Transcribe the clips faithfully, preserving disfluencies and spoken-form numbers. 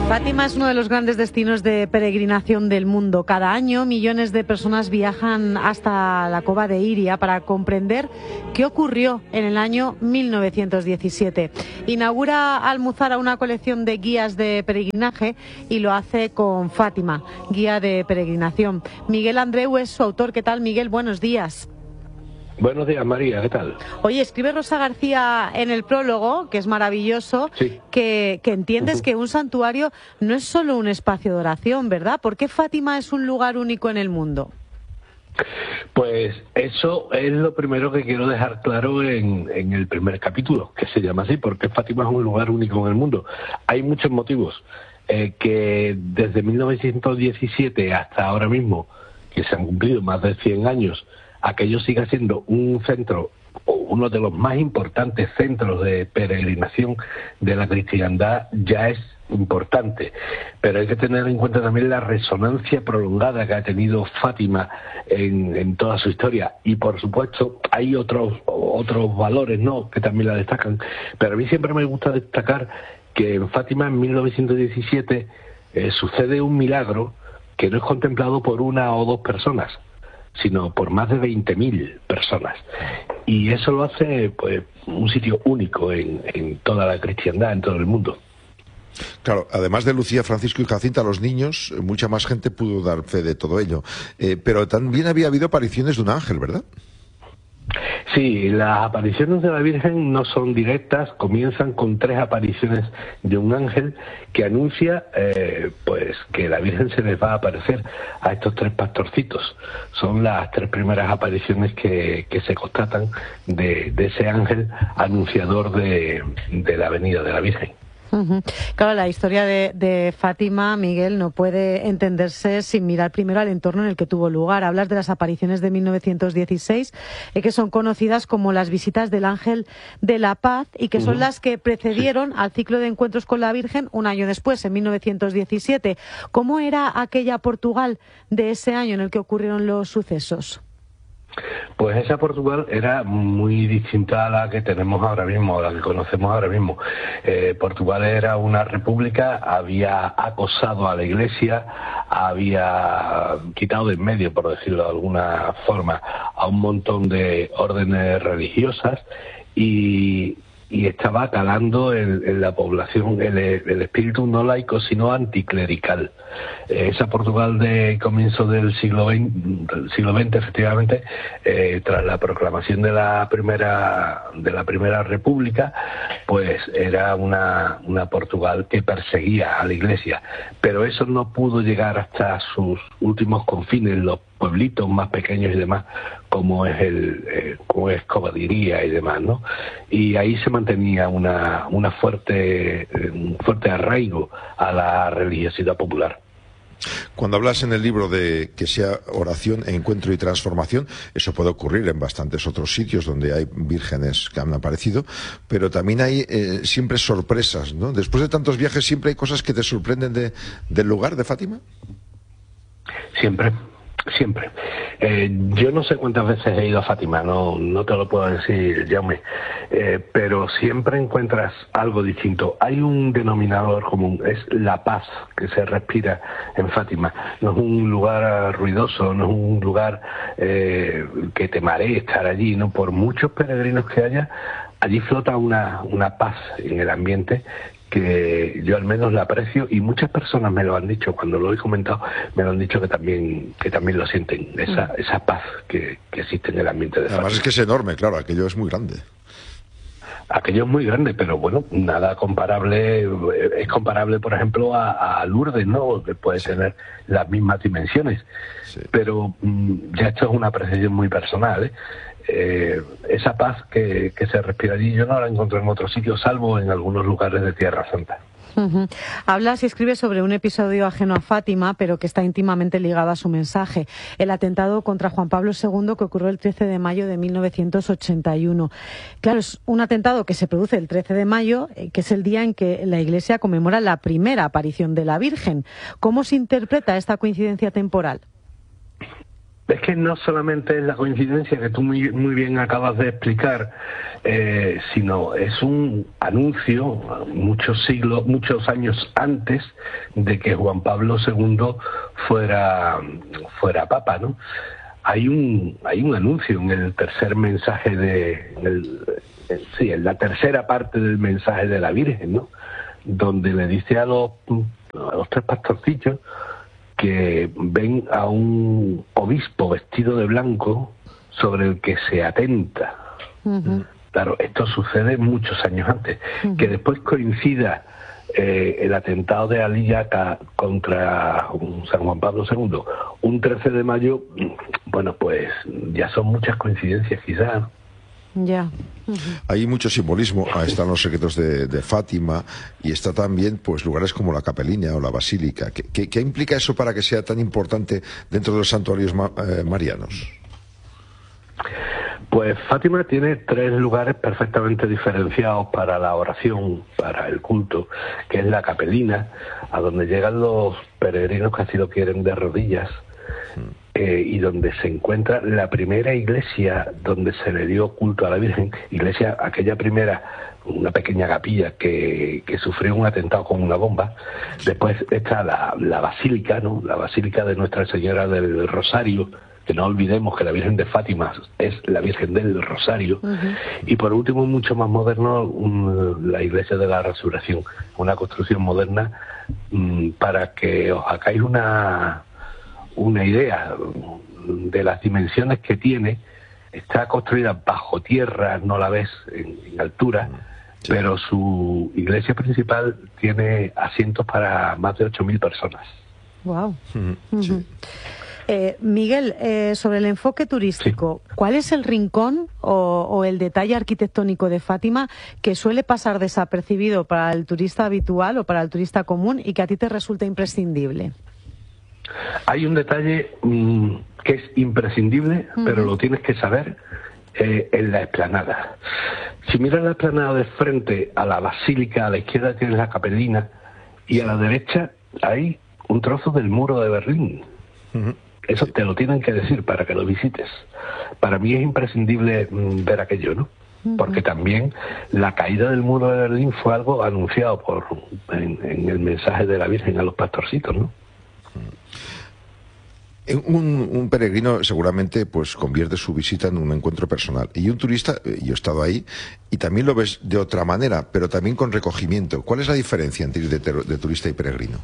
Fátima es uno de los grandes destinos de peregrinación del mundo. Cada año millones de personas viajan hasta la cova de Iria para comprender qué ocurrió en el año mil novecientos diecisiete. Inaugura Almuzara una colección de guías de peregrinaje y lo hace con Fátima, guía de peregrinación. Miguel Andreu es su autor. ¿Qué tal, Miguel? Buenos días. Buenos días, María, ¿qué tal? Oye, escribe Rosa García en el prólogo, que es maravilloso, sí. que, que entiendes uh-huh. que un santuario no es solo un espacio de oración, ¿verdad? ¿Por qué Fátima es un lugar único en el mundo? Pues eso es lo primero que quiero dejar claro en, en el primer capítulo, que se llama así, porque Fátima es un lugar único en el mundo. Hay muchos motivos eh, que desde mil novecientos diecisiete hasta ahora mismo, que se han cumplido más de cien años, aquello siga siendo un centro, o uno de los más importantes centros de peregrinación de la cristiandad, ya es importante. Pero hay que tener en cuenta también la resonancia prolongada que ha tenido Fátima en, en toda su historia. Y por supuesto hay otros, otros valores, ¿no?, que también la destacan. Pero a mí siempre me gusta destacar que en Fátima en mil novecientos diecisiete eh, sucede un milagro que no es contemplado por una o dos personas, sino por más de veinte mil personas. Y eso lo hace pues un sitio único en, en toda la cristiandad, en todo el mundo. Claro, además de Lucía, Francisco y Jacinta, los niños, mucha más gente pudo dar fe de todo ello. Eh, pero también había habido apariciones de un ángel, ¿verdad? Sí, las apariciones de la Virgen no son directas, comienzan con tres apariciones de un ángel que anuncia eh, pues que la Virgen se les va a aparecer a estos tres pastorcitos. Son las tres primeras apariciones que, que se constatan de, de ese ángel anunciador de, de la venida de la Virgen. Uh-huh. Claro, la historia de, de Fátima, Miguel, no puede entenderse sin mirar primero al entorno en el que tuvo lugar. Hablas de las apariciones de mil novecientos dieciséis, eh, que son conocidas como las visitas del Ángel de la Paz y que son uh-huh. las que precedieron sí. al ciclo de encuentros con la Virgen un año después, en mil novecientos diecisiete. ¿Cómo era aquella Portugal de ese año en el que ocurrieron los sucesos? Pues esa Portugal era muy distinta a la que tenemos ahora mismo, a la que conocemos ahora mismo. Eh, Portugal era una república, había acosado a la Iglesia, había quitado de en medio, por decirlo de alguna forma, a un montón de órdenes religiosas y... y estaba calando en, en la población el, el espíritu no laico sino anticlerical. Eh, esa Portugal de comienzo del siglo veinte, del siglo veinte efectivamente, eh, tras la proclamación de la primera de la primera república, pues era una, una Portugal que perseguía a la Iglesia, pero eso no pudo llegar hasta sus últimos confines, los pueblitos más pequeños y demás, como es el eh, como es Covadiría y demás, ¿no? Y ahí se mantenía una una fuerte eh, un fuerte arraigo a la religiosidad popular. Cuando hablas en el libro de que sea oración, encuentro y transformación, eso puede ocurrir en bastantes otros sitios donde hay vírgenes que han aparecido, pero también hay eh, siempre sorpresas, ¿no? Después de tantos viajes siempre hay cosas que te sorprenden de, del lugar de Fátima. Siempre. Siempre. Eh, yo no sé cuántas veces he ido a Fátima, no, no te lo puedo decir, Jaume, eh, pero siempre encuentras algo distinto. Hay un denominador común, es la paz que se respira en Fátima. No es un lugar ruidoso, no es un lugar eh, que te maree estar allí, ¿no? Por muchos peregrinos que haya, allí flota una, una paz en el ambiente que yo al menos la aprecio y muchas personas me lo han dicho, cuando lo he comentado me lo han dicho que también que también lo sienten, esa esa paz que, que existe en el ambiente de Fátima. Además es que es enorme, claro, aquello es muy grande. Aquello es muy grande, pero bueno, nada comparable, es comparable por ejemplo a, a Lourdes, ¿no? Que puede sí. tener las mismas dimensiones, sí. pero mm, ya esto es una apreciación muy personal, ¿eh? Eh, esa paz que, que se respira allí yo no la encontré en otros sitios salvo en algunos lugares de Tierra Santa. Uh-huh. Hablas y escribes sobre un episodio ajeno a Fátima, pero que está íntimamente ligado a su mensaje: el atentado contra Juan Pablo segundo que ocurrió el trece de mayo de mil novecientos ochenta y uno. Claro, es un atentado que se produce el trece de mayo, que es el día en que la Iglesia conmemora la primera aparición de la Virgen. ¿Cómo se interpreta esta coincidencia temporal? Es que no solamente es la coincidencia que tú muy, muy bien acabas de explicar, eh, sino es un anuncio muchos siglos, muchos años antes de que Juan Pablo segundo fuera, fuera papa, ¿no? Hay un, hay un anuncio en el tercer mensaje de, en el, en, sí, en la tercera parte del mensaje de la Virgen, ¿no? Donde le dice a los, a los tres pastorcillos que ven a un obispo vestido de blanco sobre el que se atenta. Uh-huh. Claro, esto sucede muchos años antes. Uh-huh. Que después coincida eh, el atentado de Aliyaca contra San Juan Pablo segundo un trece de mayo, bueno, pues ya son muchas coincidencias quizás. Ya. Uh-huh. Hay mucho simbolismo, están los secretos de, de Fátima y está también pues lugares como la Capeliña o la Basílica. ¿Qué, qué, qué implica eso para que sea tan importante dentro de los santuarios ma, eh, marianos? Pues Fátima tiene tres lugares perfectamente diferenciados para la oración, para el culto, que es la Capeliña, a donde llegan los peregrinos que así lo quieren de rodillas. Eh, y donde se encuentra la primera iglesia donde se le dio culto a la Virgen, iglesia, aquella primera, una pequeña capilla que, que sufrió un atentado con una bomba. Después está la, la basílica, ¿no? La basílica de Nuestra Señora del Rosario, que no olvidemos que la Virgen de Fátima es la Virgen del Rosario. Uh-huh. Y por último, mucho más moderno, un, la iglesia de la Resurrección, una construcción moderna um, para que os hagáis una una idea de las dimensiones que tiene. Está construida bajo tierra, no la ves en, en altura, sí. Pero su iglesia principal tiene asientos para más de ocho mil personas. Wow. Uh-huh. Sí. Eh, Miguel, eh, sobre el enfoque turístico, sí. ¿Cuál es el rincón o, o el detalle arquitectónico de Fátima que suele pasar desapercibido para el turista habitual o para el turista común y que a ti te resulta imprescindible? Hay un detalle mmm, que es imprescindible, uh-huh. pero lo tienes que saber eh, en la explanada. Si miras la explanada de frente a la basílica, a la izquierda tienes la Capeliña y a la derecha hay un trozo del muro de Berlín. Uh-huh. Eso te lo tienen que decir para que lo visites. Para mí es imprescindible mmm, ver aquello, ¿no? Uh-huh. Porque también la caída del muro de Berlín fue algo anunciado por en, en el mensaje de la Virgen a los pastorcitos, ¿no? Un, un peregrino seguramente pues convierte su visita en un encuentro personal y un turista, yo he estado ahí y también lo ves de otra manera, pero también con recogimiento. ¿Cuál es la diferencia entre ir de, de turista y peregrino?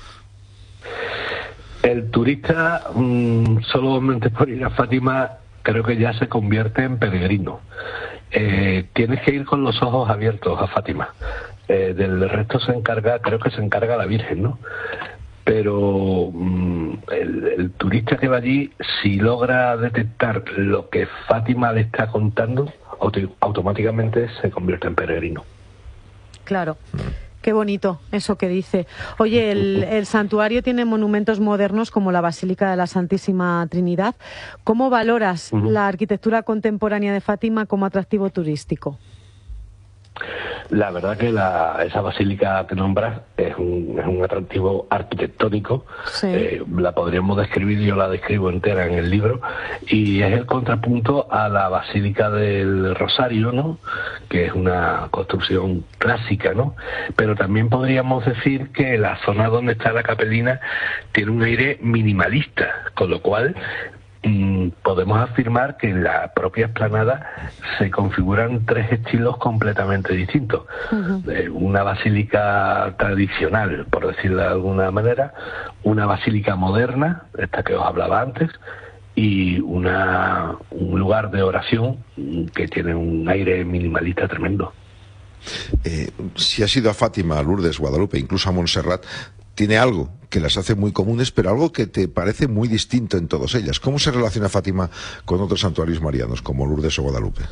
El turista mmm, solamente por ir a Fátima creo que ya se convierte en peregrino. Eh, tienes que ir con los ojos abiertos a Fátima. Eh, del resto se encarga, creo que se encarga la Virgen, ¿no? Pero mmm, el, el turista que va allí, si logra detectar lo que Fátima le está contando, auto- automáticamente se convierte en peregrino. Claro. Qué bonito eso que dice. Oye, el, el santuario tiene monumentos modernos como la Basílica de la Santísima Trinidad. ¿Cómo valoras uh-huh. la arquitectura contemporánea de Fátima como atractivo turístico? La verdad que la, esa basílica que nombras es un, es un atractivo arquitectónico. Sí. Eh, la podríamos describir, yo la describo entera en el libro, y es el contrapunto a la Basílica del Rosario, ¿no? Que es una construcción clásica, ¿no? Pero también podríamos decir que la zona donde está la Capeliña tiene un aire minimalista, con lo cual podemos afirmar que en la propia explanada se configuran tres estilos completamente distintos. Uh-huh. Eh, una basílica tradicional, por decirlo de alguna manera, una basílica moderna, esta que os hablaba antes, y una un lugar de oración que tiene un aire minimalista tremendo. Eh, si has ido a Fátima, a Lourdes, Guadalupe, incluso a Montserrat, tiene algo que las hace muy comunes, pero algo que te parece muy distinto en todas ellas. ¿Cómo se relaciona Fátima con otros santuarios marianos, como Lourdes o Guadalupe?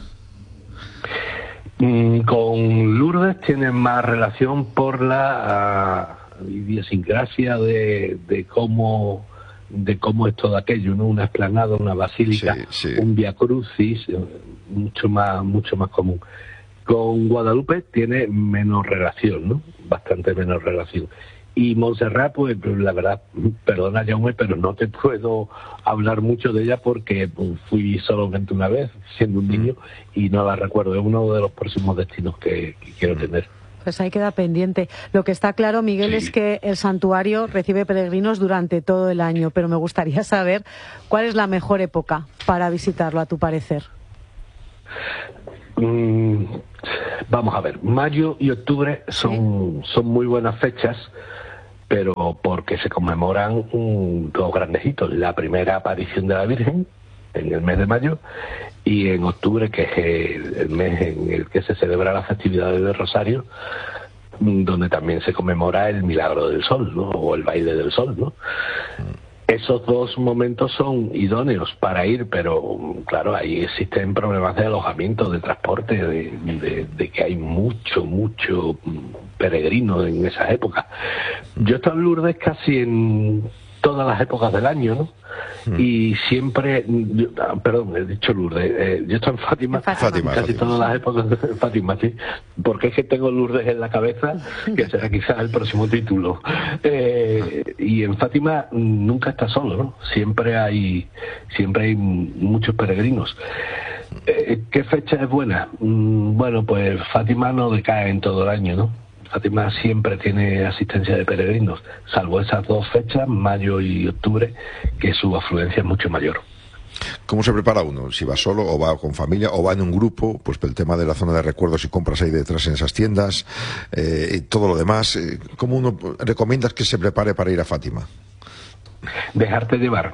Mm, con Lourdes tiene más relación por la uh, idiosincrasia de, de cómo de cómo es todo aquello, ¿no? Una explanada, una basílica, sí, sí. Un vía crucis, mucho más mucho más común. con Guadalupe tiene menos relación, ¿no? Bastante menos relación. Y Montserrat, pues la verdad, perdona Jaume, pero no te puedo hablar mucho de ella porque pues, fui solamente una vez, siendo un niño, y no la recuerdo. Es uno de los próximos destinos que, que quiero tener. Pues ahí queda pendiente. Lo que está claro, Miguel, sí, es que el santuario recibe peregrinos durante todo el año, pero me gustaría saber cuál es la mejor época para visitarlo, a tu parecer. Mm, vamos a ver, mayo y octubre son, ¿sí? son muy buenas fechas, pero porque se conmemoran um, dos grandes hitos. La primera aparición de la Virgen en el mes de mayo, y en octubre, que es el, el mes en el que se celebra las festividades de Rosario, donde también se conmemora el milagro del sol, ¿no? O el baile del sol, ¿no? Esos dos momentos son idóneos para ir, pero claro, ahí existen problemas de alojamiento, de transporte, de, de, de que hay mucho, mucho peregrino en esa época. Yo he estado en Lourdes casi en todas las épocas del año, ¿no? Mm. Y siempre, yo, perdón, he dicho Lourdes, eh, yo he estado en Fátima, Fátima casi Fátima. todas las épocas de Fátima, sí, porque es que tengo Lourdes en la cabeza, que será quizás el próximo título. Eh, y en Fátima nunca está solo, ¿no? Siempre hay, siempre hay muchos peregrinos. Eh, ¿Qué fecha es buena? Mm, bueno, pues Fátima no decae en todo el año, ¿no? Fátima siempre tiene asistencia de peregrinos, salvo esas dos fechas, mayo y octubre, que su afluencia es mucho mayor. ¿Cómo se prepara uno? Si va solo o va con familia o va en un grupo, pues el tema de la zona de recuerdos y compras ahí detrás en esas tiendas, eh, y todo lo demás. Eh, ¿Cómo uno recomiendas que se prepare para ir a Fátima? Dejarte llevar.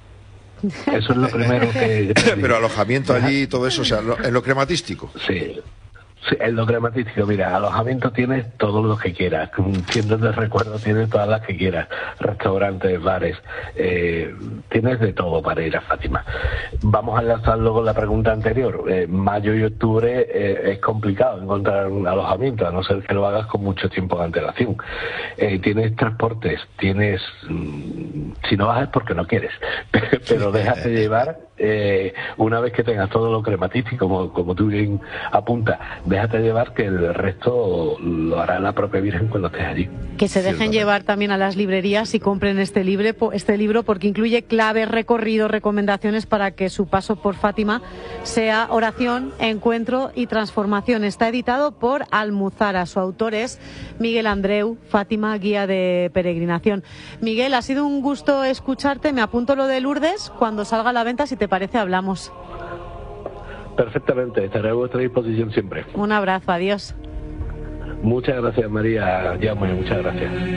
Eso es lo primero que... Pero alojamiento allí y todo eso, o sea, en lo crematístico. Sí. Sí, en lo crematístico, mira, alojamiento tienes todo lo que quieras, tiendas de recuerdo tienes todas las que quieras, restaurantes, bares, eh, tienes de todo para ir a Fátima. Vamos a enlazar luego la pregunta anterior. Eh, mayo y octubre eh, es complicado encontrar un alojamiento, a no ser que lo hagas con mucho tiempo de antelación. Eh, tienes transportes, tienes... Mmm, si no vas es porque no quieres, pero déjate llevar. Eh, una vez que tengas todo lo crematístico, como, como tú bien apuntas, déjate llevar, que el resto lo hará la propia Virgen cuando estés allí. Que se dejen sí, llevar también a las librerías y compren este libro, este libro porque incluye claves, recorridos, recomendaciones para que su paso por Fátima sea oración, encuentro y transformación. Está editado por Almuzara. Su autor es Miguel Andreu, Fátima, guía de peregrinación. Miguel, ha sido un gusto escucharte. Me apunto lo de Lourdes. Cuando salga a la venta, si te parece, hablamos. Perfectamente, estaré a vuestra disposición siempre. Un abrazo, adiós. Muchas gracias, María. Ya, muchas gracias.